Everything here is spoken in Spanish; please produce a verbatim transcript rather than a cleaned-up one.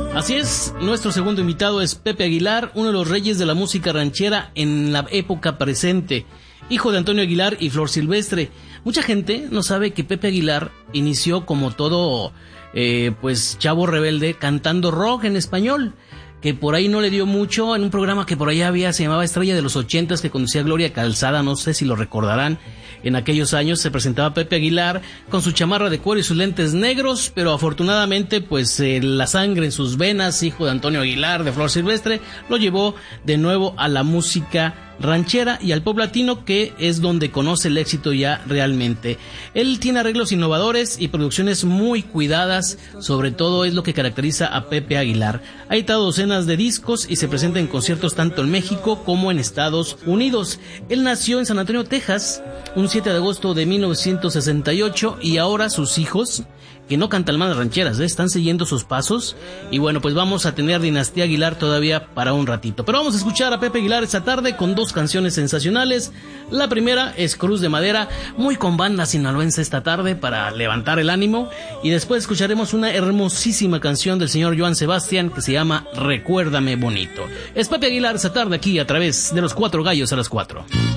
Así es, nuestro segundo invitado es Pepe Aguilar, uno de los reyes de la música ranchera en la época presente, hijo de Antonio Aguilar y Flor Silvestre. Mucha gente no sabe que Pepe Aguilar inició como todo eh, pues chavo rebelde cantando rock en español, que por ahí no le dio mucho en un programa que por ahí había, se llamaba Estrella de los Ochentas, que conducía Gloria Calzada, no sé si lo recordarán. En aquellos años se presentaba Pepe Aguilar con su chamarra de cuero y sus lentes negros, pero afortunadamente pues eh, la sangre en sus venas, hijo de Antonio Aguilar, de Flor Silvestre, lo llevó de nuevo a la música ranchera y al pop latino, que es donde conoce el éxito ya realmente. Él tiene arreglos innovadores y producciones muy cuidadas, sobre todo es lo que caracteriza a Pepe Aguilar. Ha editado docenas de discos y se presenta en conciertos tanto en México como en Estados Unidos. Él nació en San Antonio, Texas, un siete de agosto de mil novecientos sesenta y ocho, y ahora sus hijos, que no cantan más rancheras, ¿eh? Están siguiendo sus pasos, y bueno, pues vamos a tener Dinastía Aguilar todavía para un ratito, pero vamos a escuchar a Pepe Aguilar esta tarde con dos canciones sensacionales. La primera es Cruz de Madera, muy con banda sinaloense esta tarde para levantar el ánimo, y después escucharemos una hermosísima canción del señor Joan Sebastián que se llama Recuérdame Bonito. Es Pepe Aguilar esta tarde aquí a través de Los Cuatro Gallos a las cuatro.